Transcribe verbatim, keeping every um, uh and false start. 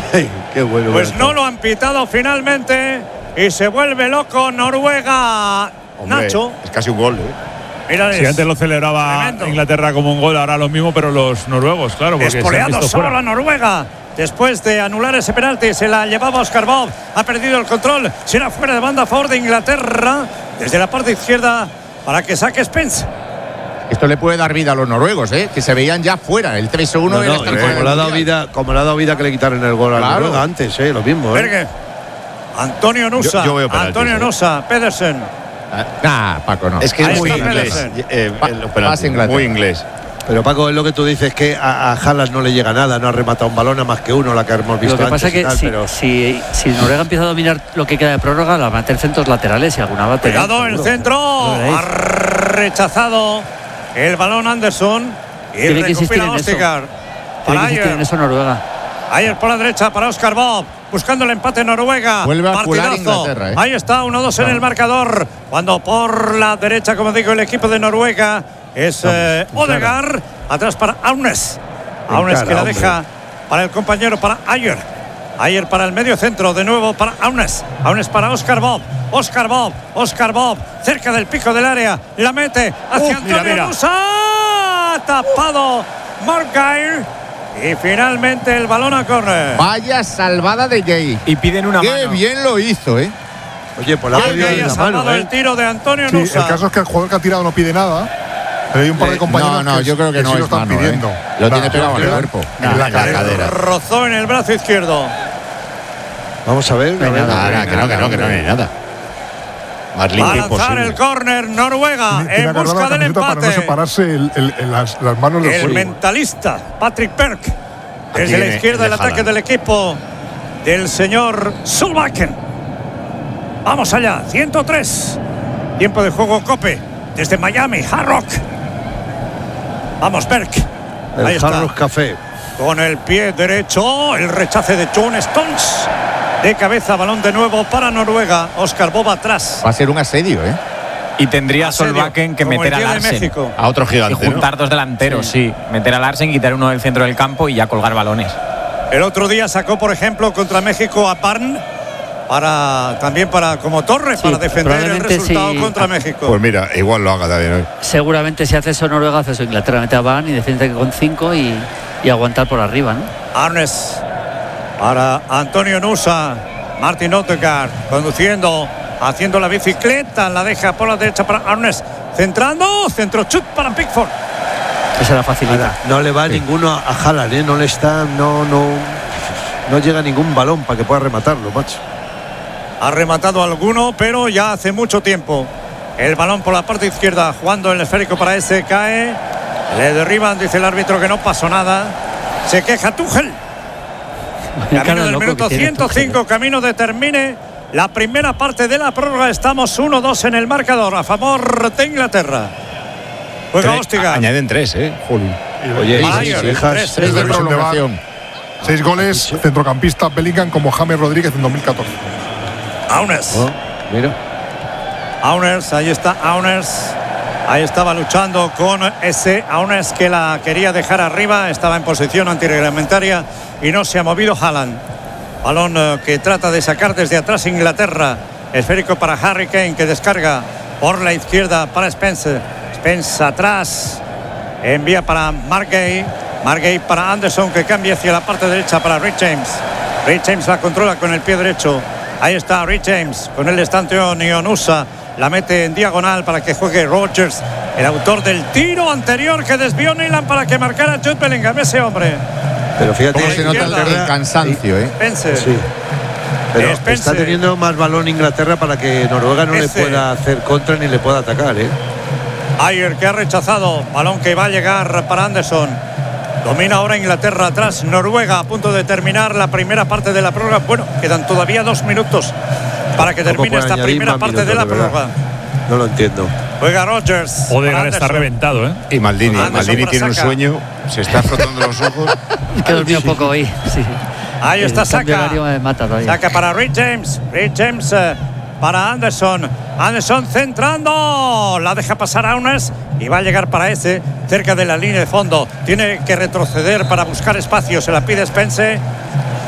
Ay, qué bueno. Pues no lo han pitado finalmente y se vuelve loco Noruega. Hombre, Nacho. Es casi un gol, ¿eh? Mira, si antes lo celebraba tremendo. Inglaterra como un gol, ahora lo mismo, pero los noruegos, claro, porque se han Espoleado visto solo fuera. a Noruega. Después de anular ese penalti, se la llevaba Oscar Bob. Ha perdido el control. Será fuera de banda a favor de Inglaterra. Desde la parte izquierda para que saque Spence. Esto le puede dar vida a los noruegos, ¿eh? Que se veían ya fuera. El tres uno No, era no, estar eh, fuera como, del le ha dado Mundial. vida, como le ha dado vida que le quitaron el gol a Claro. Noruega antes, ¿eh? Lo mismo, ¿eh? Berge. Antonio Nusa. Yo- yo veo penaltis, Antonio eh. Nusa. Pedersen. Ah, Paco, no. Es que Ahí es muy está inglés. Pedersen. eh, Pa- el penalti, pasa Inglaterra. muy inglés. Pero Paco, es lo que tú dices, es que a, a Haaland no le llega nada, no ha rematado un balón a más que uno, la que hemos visto Lo que pasa es antes y que tal, si, pero si, si Noruega empieza a dominar lo que queda de prórroga, la va a meter centros laterales y alguna va a tener. Cuidado el seguro. centro. Lo veréis. Ha rechazado el balón Anderson. Y Tiene que insistir recupera en eso. Ostigar. Tiene Para que insistir en Ayer. eso Noruega. Ayer por la derecha para Oscar Bob. Buscando el empate Noruega. Vuelve a cular Partidazo. Inglaterra, ¿eh? Ahí está, uno dos en el marcador. Cuando por la derecha, como digo, el equipo de Noruega es eh, Odegaard. Atrás para Aunes. Aunes que la hombre. deja para el compañero, para Ayer. Ayer para el medio centro, de nuevo para Aunes. Aunes para Oscar Bob. Oscar Bob. Oscar Bob. Cerca del pico del área. La mete hacia Uh, Antonio mira, mira. Nusa. Tapado Mark Guy. Y finalmente el balón a córner. Vaya salvada de Gay. Y piden una Qué mano. bien lo hizo, ¿eh? oye, pues la ha Gay pedido ha en la salvado mano, el ¿eh? tiro de Antonio Sí, Nusa. el caso es que el jugador que ha tirado no pide nada, pero hay un par de Eh, compañeros no, no, que, yo creo que, que no sí es lo están mano, pidiendo. ¿eh? Lo Nah, tiene pegado en el yo- cuerpo. en la en la cadera. cadera. Rozó en el brazo izquierdo. Vamos a ver. a ver. Nada, que no, que no, que no hay nada. Más Va a limpio lanzar imposible. el córner Noruega Tiene que en agarrar busca la del camiseta para no empate. separarse el- el- el- las, las manos del El suelo. mentalista Patrick Berg. Desde Aquí la viene izquierda el el de ataque Haaland. del equipo del señor Solbakken. Vamos allá, ciento tres. Tiempo de juego Cope desde Miami, Hard Rock. Vamos, Berg. Ahí El está. Hard Rock Café. Con el pie derecho, el rechace de John Stones. De cabeza, balón de nuevo para Noruega. Oscar Bob atrás. Va a ser un asedio, ¿eh? Y tendría Asedio, Solbakken que como el meter a día de Larsen. México. A otro Y gigante, ¿no? juntar dos delanteros, sí. Meter a Larsen, quitar uno del centro del campo y ya colgar balones. El otro día sacó, por ejemplo, contra México a Parn para también para como torre Sí, para defender el probablemente resultado sí. contra México. Pues mira, igual lo haga también hoy. Seguramente si hace eso Noruega, hace eso Inglaterra, mete a Van y defiende con cinco y, y aguantar por arriba, ¿no? Arnes para Antonio Nusa. Martin Odegaard conduciendo, haciendo la bicicleta, la deja por la derecha para Arnes. Centrando, centro chut para Pickford. Esa la facilita. Nada, no le va ninguno a a Haaland, ¿eh? No le está, no, no, no llega ningún balón para que pueda rematarlo, macho. Ha rematado alguno, pero ya hace mucho tiempo. El balón por la parte izquierda, jugando el esférico para ese, cae. Le derriban, dice el árbitro que no pasó nada. Se queja Tuchel. Cara Camino de del loco minuto que tiene ciento cinco, Tuchel, ¿eh? camino de termine la primera parte de la prórroga. Estamos uno dos en el marcador a favor de Inglaterra. Juega Tres- Ostigar. Añaden tres, ¿eh? Jolín. Oye, Ah, y si Ayer, dejas- tres, Tres de Revisión de V A R. prolongación. Seis goles, centrocampista Bellingham como James Rodríguez en dos mil catorce. Aunes. Oh, mira. Auners, ahí está Auners. Ahí estaba luchando con ese Auners que la quería dejar arriba. Estaba en posición antirreglamentaria y no se ha movido Haaland. Balón eh, que trata de sacar desde atrás Inglaterra. Esférico para Harry Kane que descarga por la izquierda para Spence. Spence atrás. Envía para Margay. Margay para Anderson que cambia hacia la parte derecha para Rick James. Rick James la controla con el pie derecho. Ahí está Rick James. Con el estante Nusa. La mete en diagonal para que juegue Rodgers, el autor del tiro anterior que desvió Nyland para que marcara Jude Bellingham, ese hombre. Pero fíjate, ¿Cómo se nota el, izquierda. el cansancio, eh? Spencer. Sí. Pero Spencer. está teniendo más balón Inglaterra para que Noruega no Ese. le pueda hacer contra ni le pueda atacar, ¿eh? Ayer que ha rechazado, balón que va a llegar para Anderson. Domina ahora Inglaterra atrás, Noruega a punto de terminar la primera parte de la prórroga. Bueno, quedan todavía dos minutos para que ¿Cómo termine puede esta añadir primera más parte de la minutos, de verdad? prórroga. No lo entiendo. Juega Rodgers. Odegaard para está Anderson. reventado, ¿eh? Y Maldini. Anderson Maldini para tiene un Saka. sueño, se está frotando los ojos. Es que he dormido poco hoy. Sí. Ahí está El cambio Saka. horario me mata todavía. Saca para Rick James. Rick James eh, para Anderson. Anderson centrando. La deja pasar a Aunes y va a llegar para ese cerca de la línea de fondo. Tiene que retroceder para buscar espacio. Se la pide Spence.